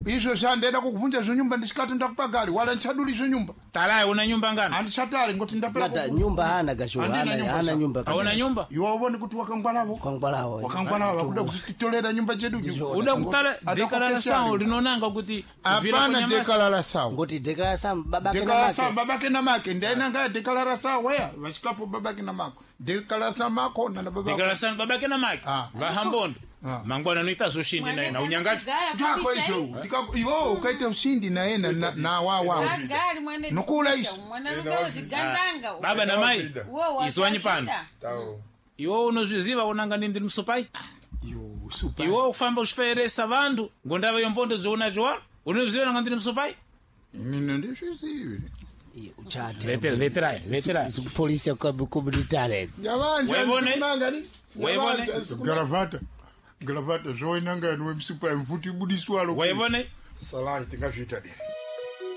Izo shandenda kukuvunja zo nyumba ndisikati ndakupagali wala nchaduli zo nyumba. Talai una nyumba ngana? Andishatali ngoti ndapela. Ngata nyumba hana gasho hana nyumba. Hauna nyumba? Iwo ubone kuti wakangwalawo. Wakangwalawo akuda kutitolera nyumba chedu. Uda kutala declaration linonanga kuti apana declaration. Ngoti declaration babake na make. Babake na make ndena nga declaration waya vashikapo babake na mako. Declaration mako na babake. Declaration babake na make. Vahambondo. Mangwana noita zoshindi na unyangati. Ngako hizo. Yo ukaita ushindi na yena na wawa. Nukula iso. Baba na mai. Iswanyi pano. Iwo unozviziva unanga ndiri musopai? Yo super. Iwo ufamba ushiferesa vantu ngondava yombondo zvoona zvoa. Unozviziva nanga ndiri musopai? Mina ndizvizivi. Uchate. Letera. Polisi ya komunitare. Yavanje nanga ni. Wevone. Gravata zoinanga niwe msipa mfuti budiswalo. Wevone. Salai tingazvita dini.